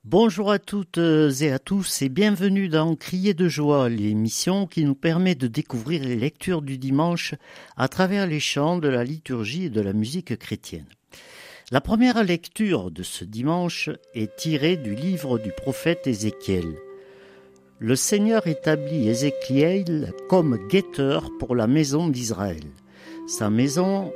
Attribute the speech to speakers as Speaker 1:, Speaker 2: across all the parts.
Speaker 1: Bonjour à toutes et à tous et bienvenue dans Crier de joie, l'émission qui nous permet de découvrir les lectures du dimanche à travers les chants de la liturgie et de la musique chrétienne. La première lecture de ce dimanche est tirée du livre du prophète Ézéchiel. Le Seigneur établit Ézéchiel comme guetteur pour la maison d'Israël. Sa mission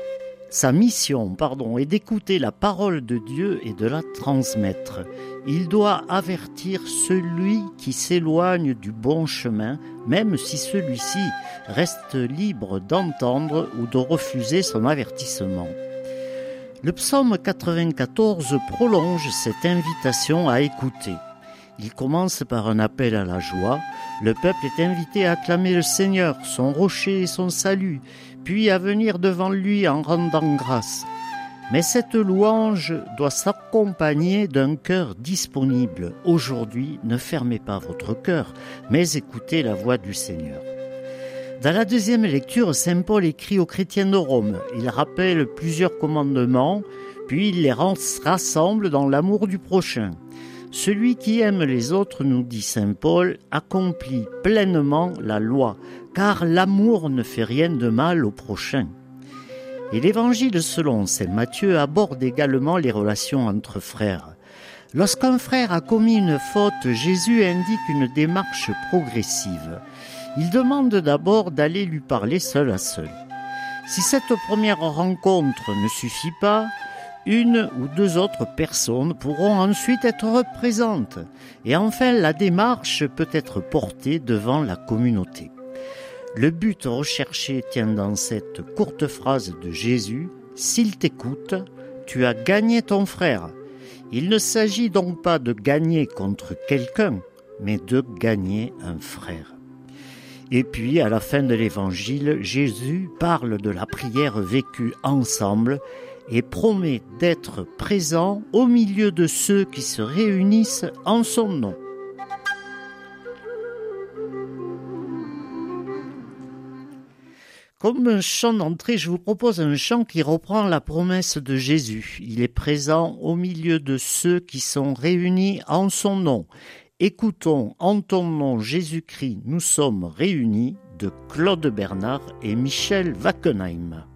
Speaker 1: est d'écouter la parole de Dieu et de la transmettre. Il doit avertir celui qui s'éloigne du bon chemin, même si celui-ci reste libre d'entendre ou de refuser son avertissement. Le psaume 94 prolonge cette invitation à écouter. Il commence par un appel à la joie. Le peuple est invité à acclamer le Seigneur, son rocher et son salut, puis à venir devant lui en rendant grâce. Mais cette louange doit s'accompagner d'un cœur disponible. Aujourd'hui, ne fermez pas votre cœur, mais écoutez la voix du Seigneur. Dans la deuxième lecture, Saint Paul écrit aux chrétiens de Rome. Il rappelle plusieurs commandements, puis il les rassemble dans l'amour du prochain. Celui qui aime les autres, nous dit Saint Paul, accomplit pleinement la loi, car l'amour ne fait rien de mal au prochain. Et l'évangile selon saint Matthieu aborde également les relations entre frères. Lorsqu'un frère a commis une faute, Jésus indique une démarche progressive. Il demande d'abord d'aller lui parler seul à seul. Si cette première rencontre ne suffit pas, une ou deux autres personnes pourront ensuite être présentes. Et enfin, la démarche peut être portée devant la communauté. Le but recherché tient dans cette courte phrase de Jésus « S'il t'écoute, tu as gagné ton frère ». Il ne s'agit donc pas de gagner contre quelqu'un, mais de gagner un frère. Et puis, à la fin de l'Évangile, Jésus parle de la prière vécue ensemble et promet d'être présent au milieu de ceux qui se réunissent en son nom. Comme un chant d'entrée, je vous propose un chant qui reprend la promesse de Jésus. Il est présent au milieu de ceux qui sont réunis en son nom. Écoutons en ton nom Jésus-Christ, nous sommes réunis de Claude Bernard et Michel Wackenheim.